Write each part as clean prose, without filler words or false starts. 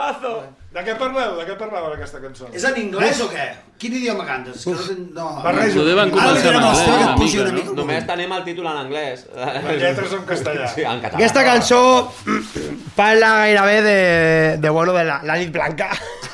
Temazo! De què parleu? De què parleu aquesta cançó? És en anglès o què? Quin idioma cantes? No. Barrejo. Ho deuen començar en anglès una mica, no? Només tenim el títol en anglès. Les lletres en castellà. Sí, en català. Aquesta cançó parla gairebé de la nit blanca.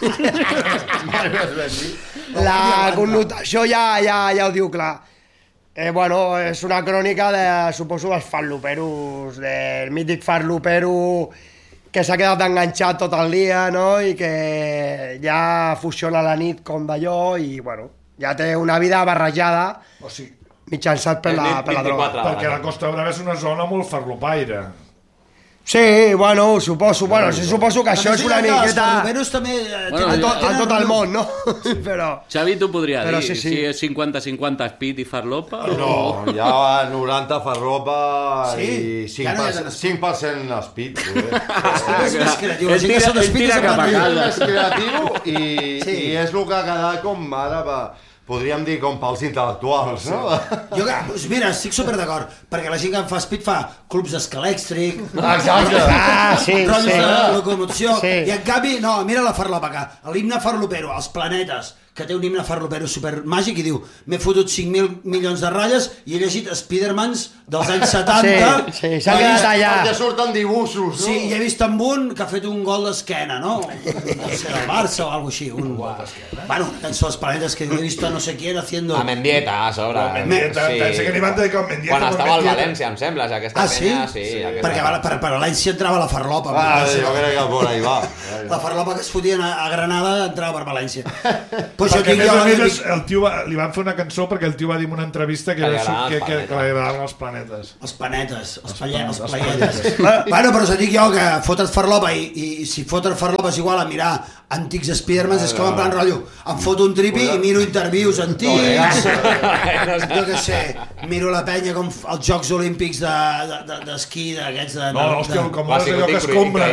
La connotació ja ho diu clar. És una crònica suposo dels farloperos, del mític farlopero que s'ha quedat enganxat tot el dia, no? I que ja funciona la nit com d'allò i ja té una vida barrejada mitjançat per la droga. Perquè la Costa Brava és una zona molt farlopaire. Sí, suposo que això és una miqueta a tot el món, no? Però Xavi, t'ho podria dir, sí. si és 50-50 speed i farlopa No, hi ha 90 farlopa i 5% speed. És més creatiu. Ell tira cap a casa. És creatiu i és el que ha quedat com ara... Podríem dir com pels intel·lectuals, no? Jo, mira, estic super d'acord, perquè la gent que fa speed fa clubs d'escalèxtric, sí. rotllos de locomoció, Sí. i en canvi, no, mira la farlopa acá, l'himne farlopero, els planetes, que té un himne farlopero supermàgic i diu, m'he fotut 5.000 milions de ratlles i he llegit Spidermans dels anys 70. Sí, s'ha quedat allà. Perquè surten dibuixos, no? Sí, i he vist amb un que ha fet un gol d'esquena, no? Deu ser del Barça o alguna així. Una cançó dels planetes que he vist a no sé quién haciendo... A Mendieta, a sobre. Pensa que n'hi van dedicar a Mendieta. Quan estava al València, em sembla, aquesta penya. Sí? Perquè per València entrava la farlopa. Jo crec que por ahí va. La farlopa que es fotien a Granada entrava per València. Perquè a més el tio li van fer una cançó perquè el tio va dir en una entrevista que li agradaven els planetes. Els planetes, els planetes. Però us dic jo que fotre't farlopa i si fotre't farlopa és igual a mirar antics Spidermans, és com en plan rotllo, em foto un tripi i miro interviews antics, jo què sé, miro la penya com els Jocs Olímpics d'esquí d'aquests de... No, hòstia, com és allò que escombra.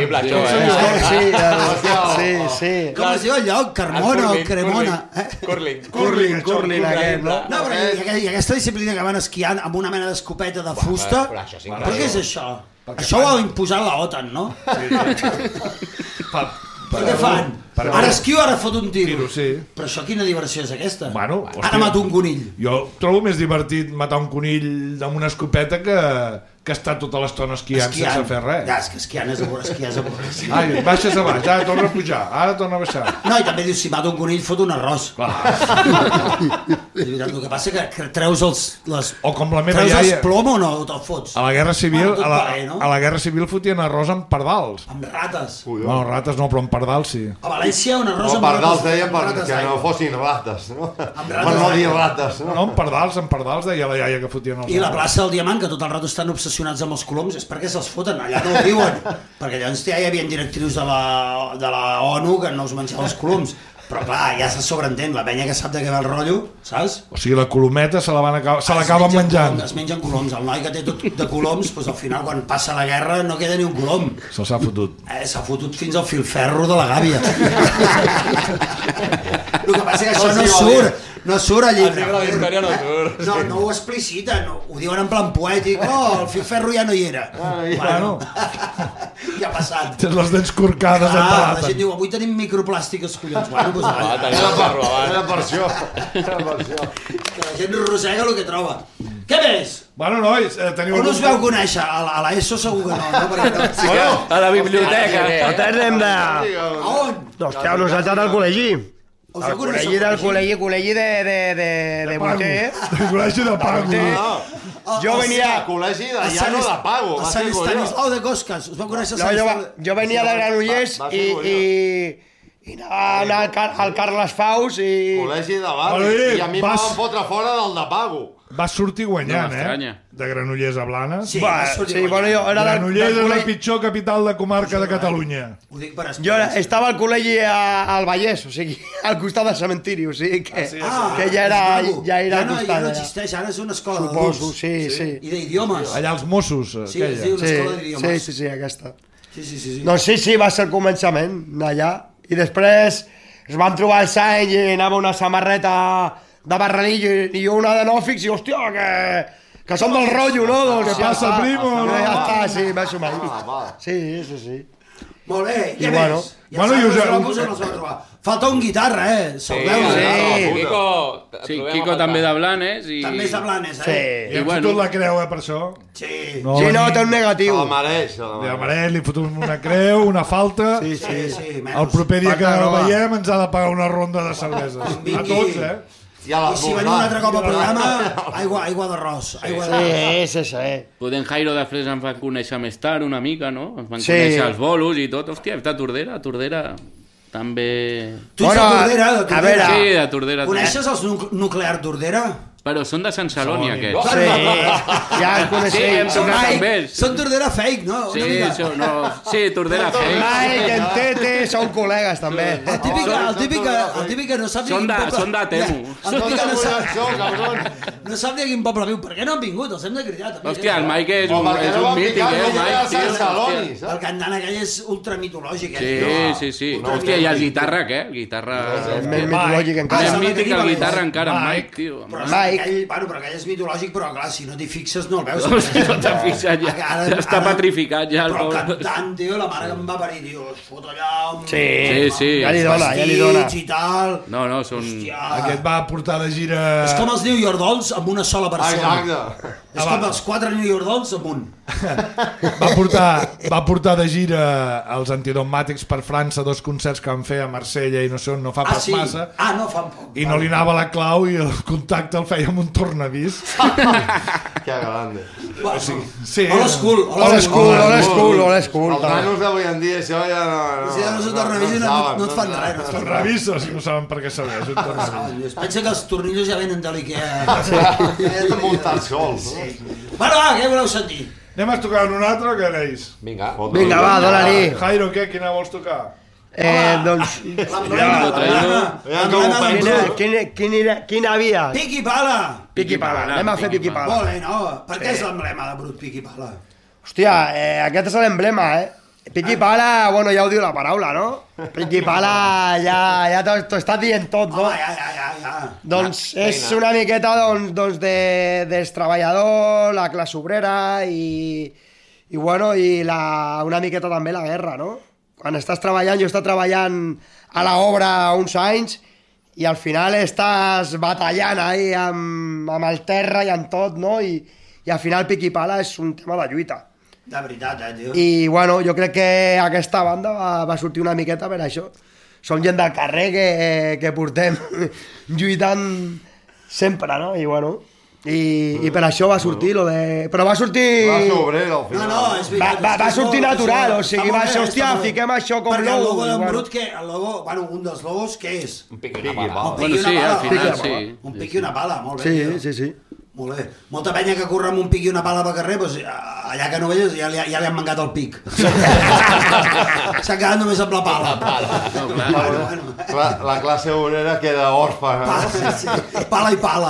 Sí. Com es diu el lloc? Carmona o Cremona? Curling aquest, no? No, però i aquesta disciplina que van esquiant amb una mena d'escopeta de fusta, però què és això? Això ho ha imposat la OTAN, no? Per què fan? Ara esquio, ara fot un tiro. Però això quina diversió és aquesta? Ara mato un conill. Jo trobo més divertit matar un conill amb una escopeta que està tota l'estona esquiant sense fer res. Ja, és que esquiant és avorrit. Ai, baixes a baix, ara torna a pujar, ara torna a baixar. No, i també dius, si mato un conill fot un arròs. El que passa que treus els... O com la meva iaia... Treus els plom o no te'l fots? A la Guerra Civil, a la Guerra Civil fotien arròs amb pardals. Amb rates. No, rates no, però amb pardals sí. A València un arròs amb rates. Pardals deien perquè no fossin rates, no? Per no dir rates, no? No, amb pardals deia la iaia que fotien els... I la plaça del Diamant, que tot el rato estan obsessionats amb els coloms, és perquè se'ls foten, allà no ho diuen. Perquè llavors ja hi havia directrius de la ONU que no us menjaven els coloms. Però clar, ja se sobreentén, la penya que sap de què va el rotllo, saps? O sigui, la colometa se l'acaben menjant. Es mengen coloms. El noi que té tot de coloms, doncs al final, quan passa la guerra, no queda ni un colom. Se'ls ha fotut. S'ha fotut fins al filferro de la gàbia. El que passa que això no surt. No surt al llibre. El llibre de història no surt. No ho expliciten, ho diuen en plan poètic. Oh, el filferro ja no hi era. Bueno, ja ha passat. Tens les dents corcades en plata. La gent diu, avui tenim microplàstic als collons. Bueno, era per això. Que la gent rosega el que troba. Què més? Bueno, nois, teniu... On us veu conèixer? A l'ESO segur que no. A la biblioteca. Nosaltres anem de... A on? Hòstia, nosaltres al col·legi. El col·legi de Vuitè. El col·legi de Pago. Jo venia... Col·legi de Llano de Pago. A Sant Estanislau de Cosques. Us vau conèixer a Sant Estanislau? Jo venia de Granollers i anava al Carles Faus i... Col·legi de barri. I a mi em van fotre fora del de Pago. Vas sortir guanyant, de Granollers a Blanes. Sí, bueno, jo era Granollers és la pitjor capital de comarca de Catalunya. Jo estava al col·legi al Vallès, o sigui, al costat del cementiri, o sigui que ja era al costat. Ja no existeix, ara és una escola d'adults. Suposo, sí. I d'idiomes. Allà els Mossos, sí, es diu una escola d'idiomes. Sí, aquesta. Sí. Doncs sí, va ser el començament, allà. I després es van trobar el Sainz i anava una samarreta de Barranillo i jo una de Nòfix i hòstia, que som del rotllo, no? Què passa, primo? Ja està, sí, m'ha sumat. Sí. Molt bé, què bueno. més? I falta un guitarra, Salveu. Sí, Quico també de Blanes. També és de Blanes, Sí. I hem fotut la creu, per això. Sí. Sí, no, té un negatiu. Se la mereix. Li amarell, li fotem una creu, una falta. Sí. El proper dia que el veiem ens ha de pagar una ronda de cerveses. A tots, I si venim un altre cop al programa, aigua d'arròs. Sí. Podem Jairo després ens van conèixer més tard una mica, no? Ens van conèixer els bolos i tot. Hòstia, de Tordera també... Tu ets de Tordera? A veure... Sí, de Tordera. Coneixes els nuclear Tordera? Però són de Sant Celoni, aquests. Sí, ja el coneixem. Sí, hem tocat amb ells. Són Tordera fake, no? Sí, Tordera fake. Mike, en Tete, són col·legues, també. El típic que no sap Són de Temu. El típic que no sap de quin poble viu. Per què no han vingut? Els hem de cridar, també. Hòstia, el Mike és un mític, Mike, El cantant aquell és ultramitològic. Sí. Hòstia, i el guitarra, què? El guitarra... És més mitològic encara. Més mític el guitarra encara, Mike, tio. Però aquell és mitològic, però clar, si no t'hi fixes no el veus. Si no t'hi fixes ja està petrificat ja. Però cantant, tio, la mare que em va parir, tio, es fot allà amb... Sí. Ja li dona. I tal. No, són... Aquest va portar de gira... És com els New York Dolls amb una sola persona. Exacte. És com els 4 New York Dolls amb un. Va portar de gira els antidogmàtics per França 2 concerts que van fer a Marsella i no sé on, no fa pas massa. No fan poc. I no li anava la clau i el contacte el feia amb un tornavís. Que grande. Sí. Old school. Els nanos d'avui en dia, això ja no... Si no és un tornavís no et fan res. Tornavisos, no saben per què serveix un tornavís. Pensa que els tornillos ja venen de l'Ikea. Ja muntats sols. Bueno, va, què voleu sentir? Anem a tocar un altre o què deis? Vinga. Vinga, va, dona-li. Jairo, què? Quina vols tocar? Doncs... Quina havia? Piqui pala! Piqui pala, anem a fer piqui pala. Molt bé, no? Per què és l'emblema de Brut Piqui pala? Hòstia, aquest és l'emblema, Piqui pala, bueno, ja ho diu la paraula, no? Piqui pala ja t'ho està dient tot, no? Ja. Doncs és una miqueta dels treballadors, la classe obrera i bueno, i una miqueta també la guerra, no? Quan estàs treballant, jo he estat treballant a l'obra uns anys i al final estàs batallant ahí amb el terra i amb tot, no? I al final piqui pala és un tema de lluita. De veritat, tio. I bueno, jo crec que aquesta banda va sortir una miqueta per això. Som gent del carrer que portem lluitant sempre, no? I bueno, i per això va sortir lo de... Però va sortir... Va ser obrer, al final. No, és veritat. Va sortir natural, o sigui, va ser, hòstia, fiquem això com perquè el logo d'en bueno. Brut, el logo, bueno, un dels logos, què és? Un pic i una pala. Bueno, sí, al final sí. Un pic i una pala, molt bé. Sí. Molt bé. Molta penya que corre amb un pic i una pala pel carrer, doncs, allà que no veies ja li han mangat el pic. S'ha quedat només amb la pala. La classe obrera queda òrfana. Pala i pala.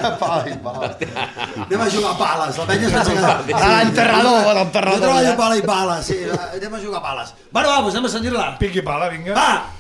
Anem a jugar a pales. La penya s'ha quedat... A l'enterrador. Jo treballo pala i pala, sí. Anem a jugar a pales. Bueno, va, doncs anem a sentir-la. Piqui pala, vinga. Va!